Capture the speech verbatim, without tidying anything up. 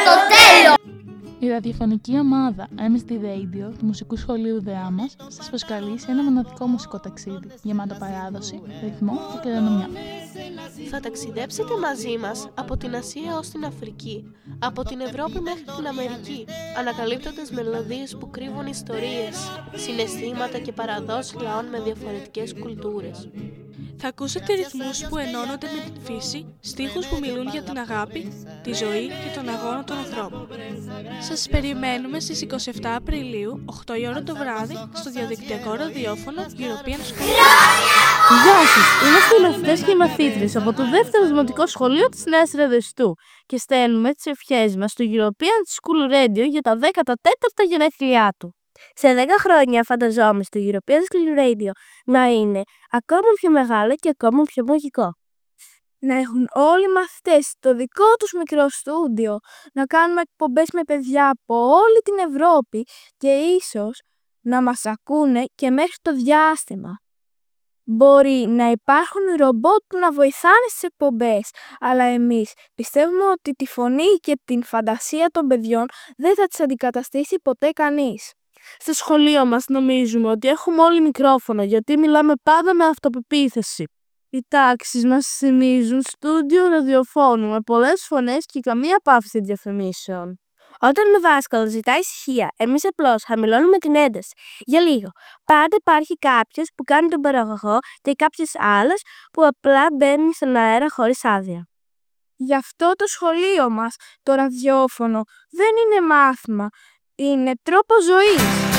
το τέλος! Η ραδιοφωνική ομάδα εμ ες τι Radio του Μουσικού Σχολείου ΔΕΑ μας σας προσκαλεί σε ένα μοναδικό μουσικό ταξίδι, γεμάτο παράδοση, ρυθμό και κληρονομιά. Θα ταξιδέψετε μαζί μας από την Ασία ως την Αφρική, από την Ευρώπη μέχρι την Αμερική, ανακαλύπτοντας μελωδίες που κρύβουν ιστορίες, συναισθήματα και παραδόσεις λαών με διαφορετικές κουλτούρες. Θα ακούσετε ρυθμούς που ενώνονται με την φύση, στίχους που μιλούν για την αγάπη, τη ζωή και τον αγώνα των ανθρώπων. Σας περιμένουμε στις είκοσι επτά Απριλίου, οκτώ η ώρα το βράδυ, στο διαδικτυακό ραδιόφωνο European School. Γεια σας! Είμαστε οι μαθητές και οι μαθήτρες από το δεύτερο δημοτικό σχολείο της Νέας Ρεδεστού και στέλνουμε τις ευχές μας στο European School Radio για τα δέκατα τέταρτα γενέθλιά του. Σε δέκα χρόνια φανταζόμαστε το European School Radio να είναι ακόμα πιο μεγάλο και ακόμα πιο μαγικό. Να έχουν όλοι οι μαθητές το δικό τους μικρό στούντιο, να κάνουμε εκπομπές με παιδιά από όλη την Ευρώπη και ίσως να μας ακούνε και μέχρι το διάστημα. Μπορεί να υπάρχουν ρομπότ που να βοηθάνε στις εκπομπές, αλλά εμείς πιστεύουμε ότι τη φωνή και την φαντασία των παιδιών δεν θα τις αντικαταστήσει ποτέ κανείς. Στο σχολείο μας νομίζουμε ότι έχουμε όλοι μικρόφωνο γιατί μιλάμε πάντα με αυτοπεποίθηση. Οι τάξεις μας θυμίζουν στούντιο ραδιοφώνου με πολλές φωνές και καμία παύση διαφημίσεων. Όταν ο δάσκαλος ζητάει ησυχία, εμείς απλώς χαμηλώνουμε την ένταση. Για λίγο. Πάντα υπάρχει κάποιος που κάνει τον παραγωγό και κάποιος άλλος που απλά μπαίνει στον αέρα χωρίς άδεια. Γι' αυτό το σχολείο μας, το ραδιόφωνο, δεν είναι μάθημα. Είναι τρόπος ζωής.